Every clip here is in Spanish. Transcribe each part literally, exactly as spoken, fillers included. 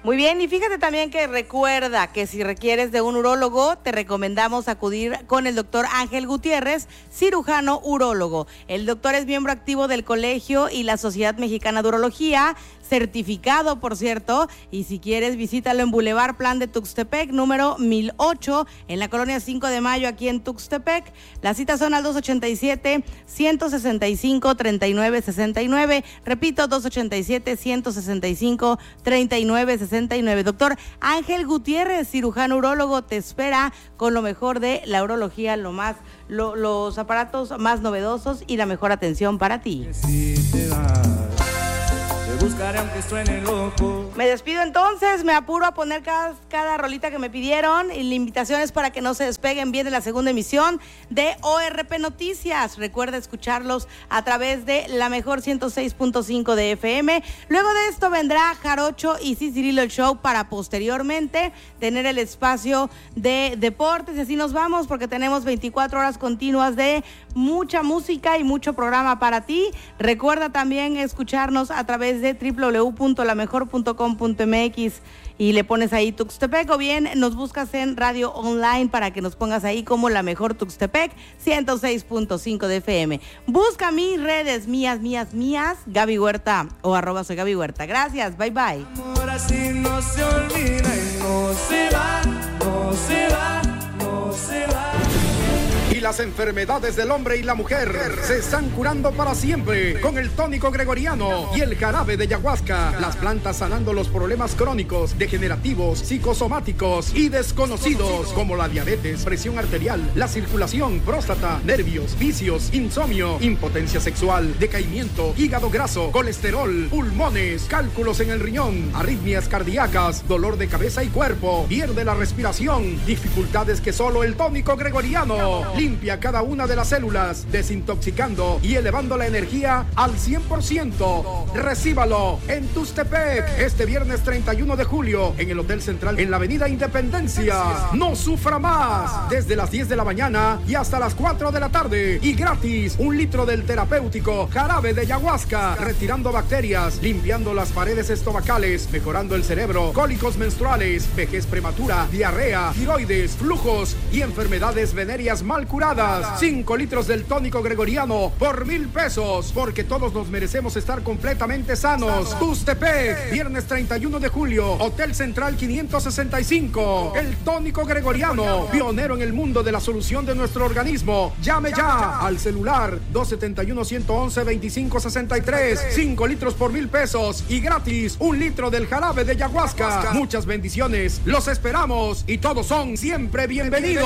Muy bien, y fíjate también que recuerda que si requieres de un urólogo, te recomendamos acudir con el doctor Ángel Gutiérrez, cirujano urólogo. El doctor es miembro activo del Colegio y la Sociedad Mexicana de Urología, certificado, por cierto, y si quieres visítalo en Boulevard Plan de Tuxtepec, número mil ocho, en la colonia cinco de mayo, aquí en Tuxtepec. Las citas son al dos ochenta y siete, ciento sesenta y cinco, treinta y nueve sesenta y nueve, repito, dos ochenta y siete, ciento sesenta y cinco, treinta y nueve sesenta y nueve. Doctor Ángel Gutiérrez, cirujano urólogo, te espera con lo mejor de la urología, lo más, lo, los aparatos más novedosos y la mejor atención para ti. Si te vas, te buscaré aunque suene loco. Me despido entonces, me apuro a poner cada, cada rolita que me pidieron y la invitación es para que no se despeguen. Viene la segunda emisión de O R P Noticias. Recuerda escucharlos a través de la mejor ciento seis punto cinco de F M. Luego de esto vendrá Jarocho y Cicirilo el Show para posteriormente tener el espacio de deportes. Y así nos vamos porque tenemos veinticuatro horas continuas de mucha música y mucho programa para ti. Recuerda también escucharnos a través de doble u doble u doble u punto la mejor punto com punto m x y le pones ahí Tuxtepec, o bien nos buscas en radio online para que nos pongas ahí como La Mejor Tuxtepec ciento seis punto cinco de F M. Busca mis redes mías, mías, mías, Gaby Huerta o arroba soy Gaby Huerta. Gracias, bye bye. Amor así no se olvida y no se va, no se va, no se va. Y las enfermedades del hombre y la mujer se están curando para siempre con el tónico gregoriano y el jarabe de ayahuasca. Las plantas sanando los problemas crónicos, degenerativos, psicosomáticos y desconocidos, como la diabetes, presión arterial, la circulación, próstata, nervios, vicios, insomnio, impotencia sexual, decaimiento, hígado graso, colesterol, pulmones, cálculos en el riñón, arritmias cardíacas, dolor de cabeza y cuerpo, pierde la respiración, dificultades que solo el tónico gregoriano limpia cada una de las células, desintoxicando y elevando la energía al cien por ciento. Recíbalo en Tuxtepec este viernes treinta y uno de julio en el Hotel Central en la Avenida Independencia. No sufra más, desde las diez de la mañana y hasta las cuatro de la tarde, y gratis un litro del terapéutico jarabe de ayahuasca, retirando bacterias, limpiando las paredes estomacales, mejorando el cerebro, cólicos menstruales, vejez prematura, diarrea, tiroides, flujos y enfermedades venéreas mal curadas. Cinco litros del tónico gregoriano por mil pesos, porque todos nos merecemos estar completamente sanos. Tuxtepec, viernes treinta y uno de julio, Hotel Central quinientos sesenta y cinco. El tónico gregoriano, pionero en el mundo de la solución de nuestro organismo. Llame ya al celular dos setenta y uno, ciento once, veinticinco sesenta y tres. Cinco litros por mil pesos y gratis un litro del jarabe de ayahuasca. Muchas bendiciones, los esperamos y todos son siempre bienvenidos.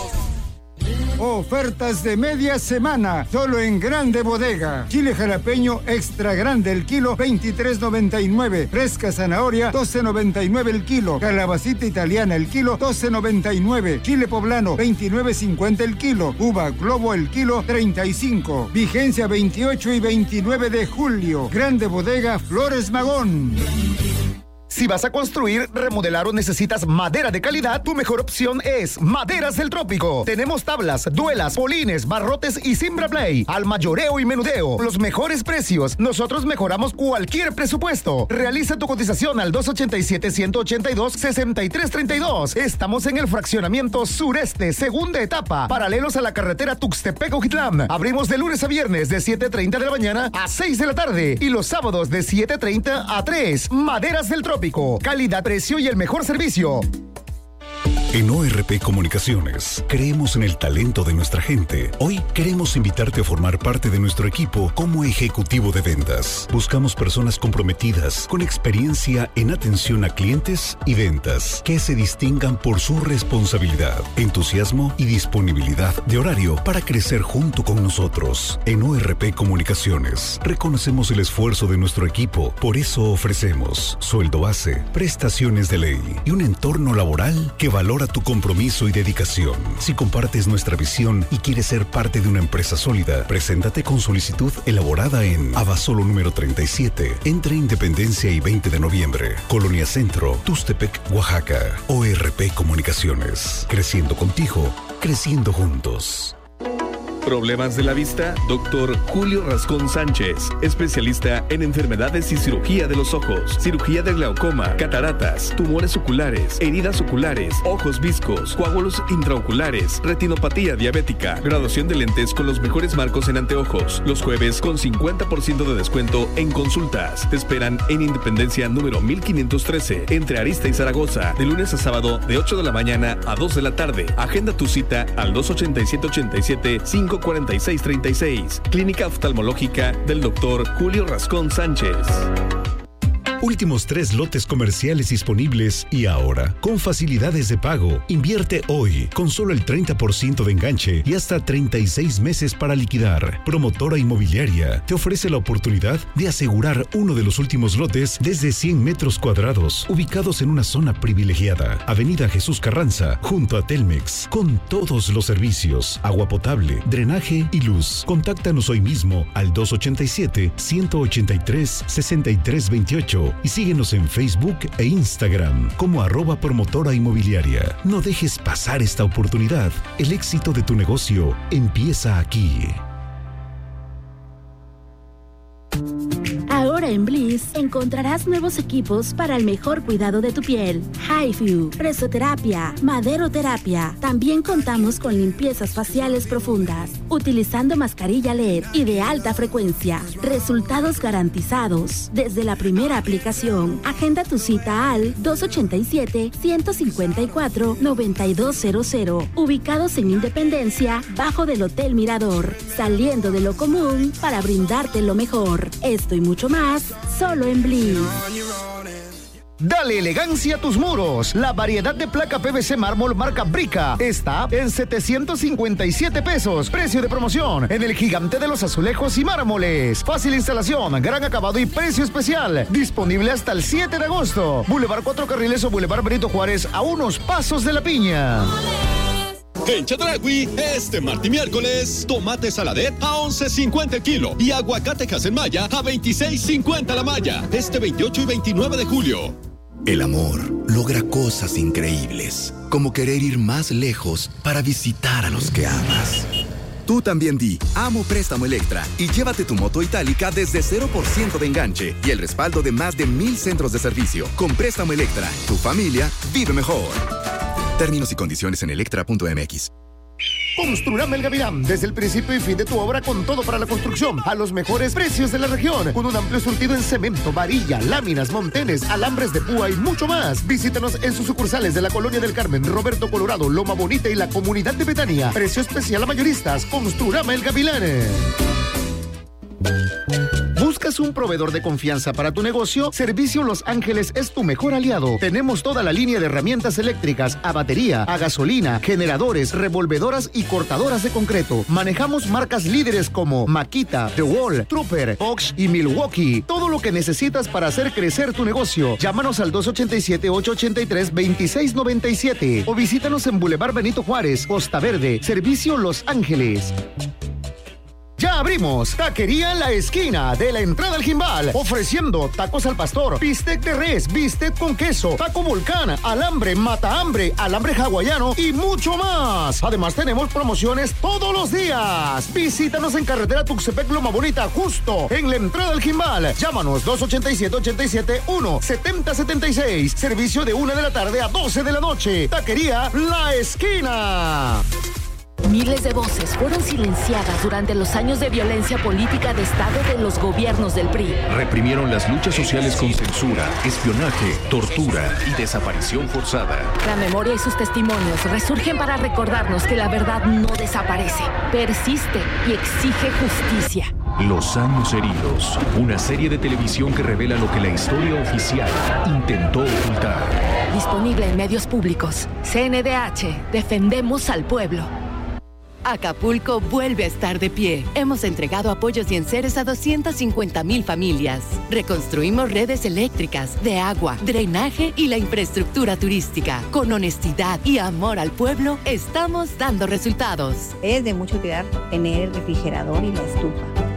Ofertas de media semana, solo en Grande Bodega. Chile jalapeño extra grande el kilo, veintitrés noventa y nueve. Fresca zanahoria, doce noventa y nueve el kilo. Calabacita italiana el kilo, doce noventa y nueve. Chile poblano, veintinueve cincuenta el kilo. Uva globo el kilo, treinta y cinco. Vigencia veintiocho y veintinueve de julio. Grande Bodega Flores Magón. Si vas a construir, remodelar o necesitas madera de calidad, tu mejor opción es Maderas del Trópico. Tenemos tablas, duelas, polines, barrotes y Simbra Play. Al mayoreo y menudeo, los mejores precios. Nosotros mejoramos cualquier presupuesto. Realiza tu cotización al dos ochenta y siete, ciento ochenta y dos, sesenta y tres treinta y dos. Estamos en el fraccionamiento sureste, segunda etapa, paralelos a la carretera Tuxtepec-Ojitlán. Abrimos de lunes a viernes de siete treinta de la mañana a seis de la tarde y los sábados de siete treinta a tres. Maderas del Trópico. Calidad, precio y el mejor servicio. En O R P Comunicaciones creemos en el talento de nuestra gente. Hoy queremos invitarte a formar parte de nuestro equipo como ejecutivo de ventas. Buscamos personas comprometidas, con experiencia en atención a clientes y ventas, que se distingan por su responsabilidad, entusiasmo y disponibilidad de horario para crecer junto con nosotros. En O R P Comunicaciones reconocemos el esfuerzo de nuestro equipo, por eso ofrecemos sueldo base, prestaciones de ley y un entorno laboral que valora tu compromiso y dedicación. Si compartes nuestra visión y quieres ser parte de una empresa sólida, preséntate con solicitud elaborada en Abasolo número treinta y siete, entre Independencia y veinte de noviembre, Colonia Centro, Tuxtepec, Oaxaca. O R P Comunicaciones, creciendo contigo, creciendo juntos. ¿Problemas de la vista? Doctor Julio Rascón Sánchez, especialista en enfermedades y cirugía de los ojos, cirugía de glaucoma, cataratas, tumores oculares, heridas oculares, ojos viscos, coágulos intraoculares, retinopatía diabética, graduación de lentes con los mejores marcos en anteojos. Los jueves con cincuenta por ciento de descuento en consultas. Te esperan en Independencia número mil quinientos trece, entre Arista y Zaragoza, de lunes a sábado de ocho de la mañana a dos de la tarde. Agenda tu cita al dos ochenta y siete, ochenta y siete, cinco cuarenta y seis, treinta y seis. Clínica Oftalmológica del doctor Julio Rascón Sánchez. Últimos tres lotes comerciales disponibles y ahora, con facilidades de pago. Invierte hoy, con solo el treinta por ciento de enganche y hasta treinta y seis meses para liquidar. Promotora Inmobiliaria te ofrece la oportunidad de asegurar uno de los últimos lotes desde cien metros cuadrados, ubicados en una zona privilegiada. Avenida Jesús Carranza, junto a Telmex, con todos los servicios, agua potable, drenaje y luz. Contáctanos hoy mismo al dos ochenta y siete, ciento ochenta y tres, sesenta y tres veintiocho y síguenos en Facebook e Instagram como arroba promotora inmobiliaria. No dejes pasar esta oportunidad. El éxito de tu negocio empieza aquí. Ahora en Bliss encontrarás nuevos equipos para el mejor cuidado de tu piel. HiFu, presoterapia, maderoterapia. También contamos con limpiezas faciales profundas, utilizando mascarilla L E D y de alta frecuencia. Resultados garantizados desde la primera aplicación. Agenda tu cita al dos ochenta y siete, ciento cincuenta y cuatro, noventa y dos cero cero. Ubicados en Independencia, bajo del Hotel Mirador. Saliendo de lo común para brindarte lo mejor. Esto y mucho más, solo en Bliss. Dale elegancia a tus muros. La variedad de placa P V C mármol marca Brica está en setecientos cincuenta y siete pesos. Precio de promoción en el gigante de los azulejos y mármoles. Fácil instalación, gran acabado y precio especial. Disponible hasta el siete de agosto. Boulevard Cuatro Carriles o Boulevard Benito Juárez, a unos pasos de la Piña. En Chedraui, este martes y miércoles, tomate saladet a once cincuenta el kilo y aguacate Hasenmaya a veintiséis cincuenta la malla. Este veintiocho y veintinueve de julio. El amor logra cosas increíbles, como querer ir más lejos para visitar a los que amas. Tú también di Amo Préstamo Electra y llévate tu moto itálica desde cero por ciento de enganche y el respaldo de más de mil centros de servicio. Con Préstamo Electra, tu familia vive mejor. Términos y condiciones en electra punto m x. Construrama El Gavilán, desde el principio y fin de tu obra, con todo para la construcción, a los mejores precios de la región, con un amplio surtido en cemento, varilla, láminas, montenes, alambres de púa y mucho más. Visítanos en sus sucursales de la Colonia del Carmen, Roberto Colorado, Loma Bonita y la Comunidad de Betania. Precio especial a mayoristas. Construrama El Gavilán. ¿Buscas un proveedor de confianza para tu negocio? Servicio Los Ángeles es tu mejor aliado. Tenemos toda la línea de herramientas eléctricas, a batería, a gasolina, generadores, revolvedoras y cortadoras de concreto. Manejamos marcas líderes como Makita, The Wall, Trooper, Bosch y Milwaukee. Todo lo que necesitas para hacer crecer tu negocio. Llámanos al dos ochenta y siete, ocho ochenta y tres, veintiséis noventa y siete o visítanos en Boulevard Benito Juárez, Costa Verde. Servicio Los Ángeles. Ya abrimos Taquería La Esquina de la entrada al Jimbal, ofreciendo tacos al pastor, bistec de res, bistec con queso, taco volcán, alambre, mata hambre, alambre hawaiano y mucho más. Además tenemos promociones todos los días. Visítanos en carretera Tuxtepec Loma Bonita, justo en la entrada al Jimbal. Llámanos dos ochenta y siete, ochenta y siete, uno, setenta setenta y seis. Servicio de una de la tarde a doce de la noche. Taquería La Esquina. Miles de voces fueron silenciadas durante los años de violencia política de Estado de los gobiernos del P R I. Reprimieron las luchas sociales con censura, espionaje, tortura y desaparición forzada. La memoria y sus testimonios resurgen para recordarnos que la verdad no desaparece, persiste y exige justicia. Los años heridos, una serie de televisión que revela lo que la historia oficial intentó ocultar. Disponible en medios públicos. C N D H, defendemos al pueblo. Acapulco vuelve a estar de pie. Hemos entregado apoyos y enseres a doscientas cincuenta mil familias. Reconstruimos redes eléctricas, de agua, drenaje y la infraestructura turística. Con honestidad y amor al pueblo, estamos dando resultados. Es de mucho cuidar tener el refrigerador y la estufa.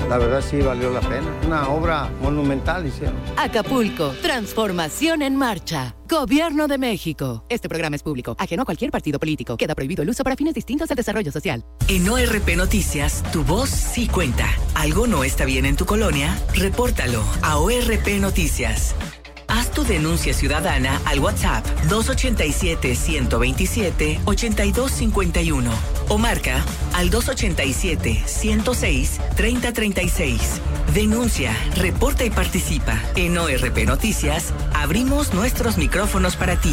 la verdad sí valió la pena. Una obra monumental hicieron. Acapulco, transformación en marcha. Gobierno de México. Este programa es público, ajeno a cualquier partido político. Queda prohibido el uso para fines distintos del desarrollo social. En O R P Noticias, tu voz sí cuenta. ¿Algo no está bien en tu colonia? Repórtalo a O R P Noticias. Haz tu denuncia ciudadana al WhatsApp dos ochenta y siete, ciento veintisiete, ochenta y dos cincuenta y uno o marca al dos ochenta y siete, ciento seis, treinta treinta y seis. Denuncia, reporta y participa. En O R P Noticias, abrimos nuestros micrófonos para ti.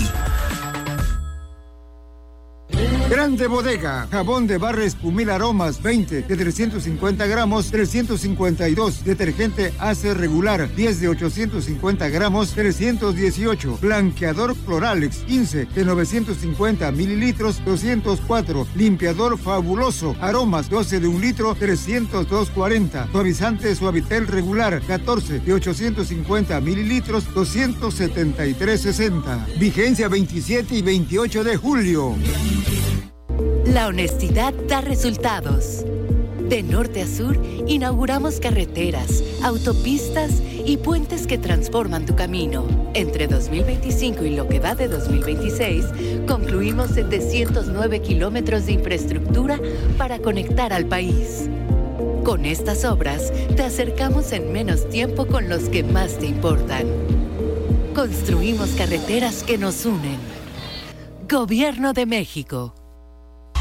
Grande Bodega, jabón de barra Espumil Aromas veinte de trescientos cincuenta gramos, trescientos cincuenta y dos. Detergente Ace regular diez de ochocientos cincuenta gramos, trescientos dieciocho. Blanqueador Cloralex quince de novecientos cincuenta mililitros, doscientos cuatro. Limpiador Fabuloso Aromas doce de un litro, trescientos dos cuarenta. Suavizante Suavitel regular catorce de ochocientos cincuenta mililitros, doscientos setenta y tres sesenta. Vigencia veintisiete y veintiocho de julio. La honestidad da resultados. De norte a sur, inauguramos carreteras, autopistas y puentes que transforman tu camino. Entre dos mil veinticinco y lo que va de dos mil veintiséis, concluimos setecientos nueve kilómetros de infraestructura para conectar al país. Con estas obras, te acercamos en menos tiempo con los que más te importan. Construimos carreteras que nos unen. Gobierno de México.